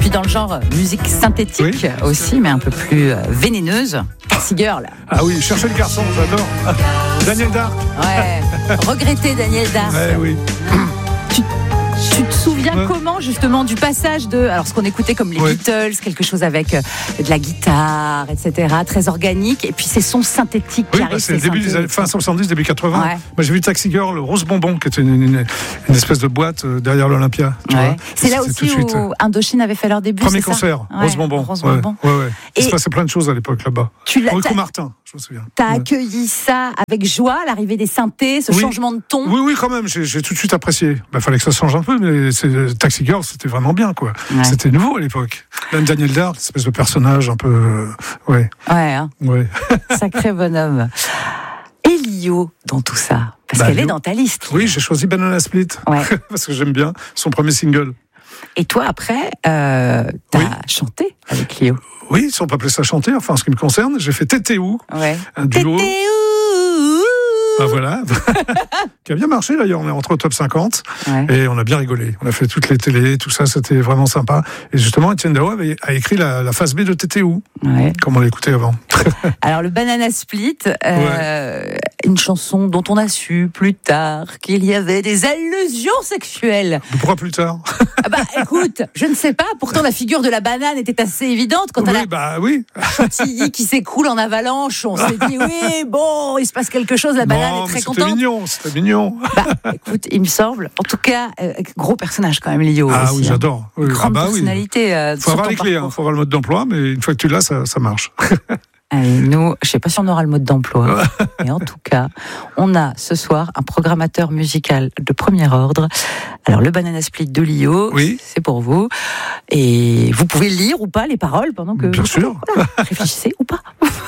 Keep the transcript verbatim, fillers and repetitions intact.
puis dans le genre musique synthétique oui. aussi, mais un peu plus vénéneuse. Taxi Girl. Ah oui, cherchez le garçon, j'adore. Daniel Dark. Ouais, regretter Daniel Dark. Ouais, oui. Tu, tu te souviens ouais. comment justement du passage de, alors ce qu'on écoutait comme les ouais. Beatles, quelque chose avec euh, de la guitare, et cetera, très organique, et puis ces sons synthétiques oui, qui bah, arrivent. C'est le début des années, fin soixante-dix, début quatre-vingts. Ouais. Moi j'ai vu Taxi Girl, Rose Bonbon, qui était une, une, une espèce de boîte euh, derrière l'Olympia. Tu ouais. vois, c'est là aussi où Indochine avait fait leur début. Premier c'est concert, ça Rose Bonbon. Rose ouais, Bonbon. Ouais, ouais. Il et se passait plein de choses à l'époque là-bas. Rico Martin, je me souviens. T'as ouais. accueilli ça avec joie, l'arrivée des synthés, ce oui. changement de ton. Oui, oui, quand même. J'ai, j'ai tout de suite apprécié. Il bah, fallait que ça change un peu, mais c'est, Taxi Girl, c'était vraiment bien, quoi. Ouais. C'était nouveau à l'époque. Même Daniel Dark, espèce de personnage un peu, euh, ouais. Ouais. Hein. Ouais. Sacré bonhomme. Et Lio dans tout ça, parce bah, qu'elle Lio. Est dans ta liste. Oui, j'ai choisi Banana Split ouais. parce que j'aime bien son premier single. Et toi, après, euh, t'as oui. chanté avec Lio. Oui, si on peut appeler ça chanter, enfin, en ce qui me concerne, j'ai fait Tété Ou, ouais. un duo. Tété Ou. Ben voilà, qui a bien marché d'ailleurs, on est rentré au top cinquante ouais. et on a bien rigolé. On a fait toutes les télés, tout ça, c'était vraiment sympa. Et justement, Étienne Dao avait, a écrit la, la phase B de Tété Ou, ouais. comme on l'écoutait avant. Alors le Banana Split, euh, ouais. une chanson dont on a su plus tard qu'il y avait des allusions sexuelles. Mais pourquoi plus tard? Ah bah écoute, je ne sais pas, pourtant la figure de la banane était assez évidente quand oui, elle a bah, oui. chantilly qui s'écoule en avalanche. On s'est dit oui, bon, il se passe quelque chose, la banane non, est très c'était contente. Mignon, c'était mignon. Bah, écoute, il me semble, en tout cas, euh, gros personnage quand même, Lio. Ah aussi, oui, j'adore. Hein. Oui. Grande ah bah, personnalité. Il euh, faut avoir les clés, il hein, faut avoir le mode d'emploi, mais une fois que tu l'as, ça, ça marche. Allez, nous, je ne sais pas si on aura le mode d'emploi, mais en tout cas, on a ce soir un programmateur musical de premier ordre. Alors, le Banana Split de Lio, oui. c'est pour vous. Et vous pouvez lire ou pas les paroles pendant que... Bien vous sûr. Voilà, réfléchissez ou pas.